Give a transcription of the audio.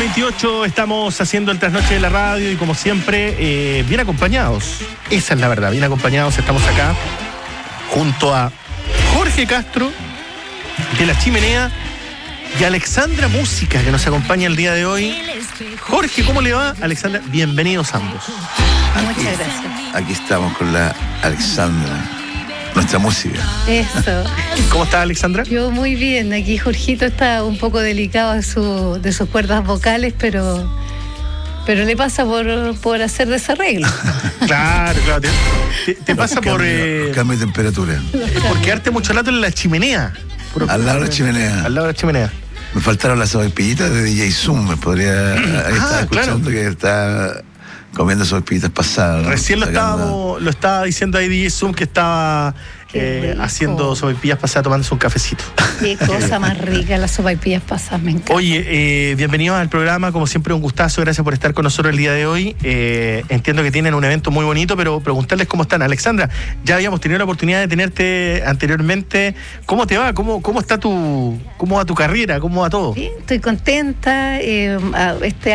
8:28, estamos haciendo el trasnoche de la radio y como siempre, bien acompañados. Esa es la verdad, bien acompañados. Estamos acá junto a Jorge Castro de La Chimenea y Alexandra Música, que nos acompaña el día de hoy. Jorge, ¿cómo le va? Alexandra, bienvenidos ambos. Muchas gracias. Aquí estamos con la Alexandra, nuestra música. Eso. ¿Cómo está, Alexandra? Yo muy bien. Aquí Jorgito está un poco delicado de sus cuerdas vocales, pero le pasa por hacer desarreglo. Claro. Te pasa por cambio de temperatura. por quedarte mucho rato en la chimenea. Al lado de la chimenea. Al lado de la chimenea. Me faltaron las sopaipillitas de DJ Zoom. Me podría. Ahí estaba escuchando, claro, que está comiendo sopaipillitas pasadas, ¿no? Recién lo estaba diciendo ahí DJ Zoom, que estaba haciendo sopaipillas pasadas, tomándose un cafecito. Qué cosa más rica, las sopaipillas pasadas, me encanta. Oye, bienvenidos al programa, como siempre un gustazo, gracias por estar con nosotros el día de hoy. Entiendo que tienen un evento muy bonito, pero preguntarles cómo están. Alexandra, ya habíamos tenido la oportunidad de tenerte anteriormente. ¿Cómo te va? ¿Cómo va tu carrera? ¿Cómo va todo? Bien, estoy contenta. Este